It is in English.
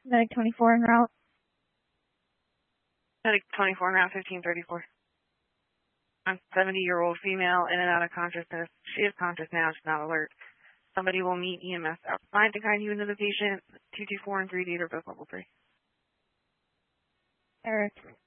Medic 24 en route. Medic 24 en route 1534. I'm 70-year-old female in and out of consciousness. She is conscious now, she's not alert. Somebody will meet EMS outside to guide you into the patient. 224 and 3D are both level 3. Eric.